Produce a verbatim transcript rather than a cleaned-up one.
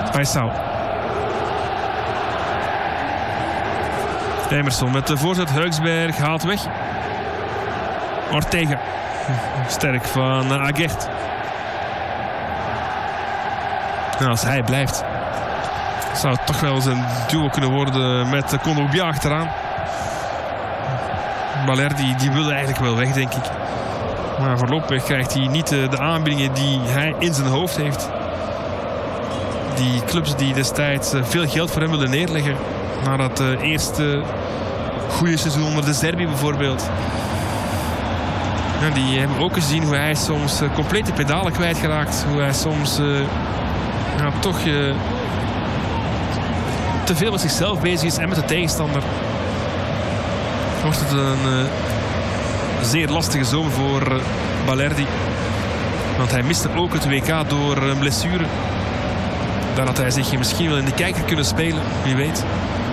Aissau. Emerson met de voorzet. Huiksberg haalt weg. Ortega. Sterk van uh, Agert. Nou, als hij blijft, zou het toch wel eens een duo kunnen worden met Kondogbia achteraan. Balerdi die wil eigenlijk wel weg, denk ik. Maar voorlopig krijgt hij niet de aanbiedingen die hij in zijn hoofd heeft. Die clubs die destijds veel geld voor hem willen neerleggen. Na dat uh, eerste goede seizoen onder de Zerbi bijvoorbeeld. Ja, die hebben ook gezien hoe hij soms uh, compleet de pedalen kwijtgeraakt. Hoe hij soms uh, ja, toch uh, te veel met zichzelf bezig is en met de tegenstander. Wordt het een uh, zeer lastige zomer voor uh, Balerdi. Want hij miste ook het W K door een blessure. Daar had hij zich misschien wel in de kijker kunnen spelen, wie weet.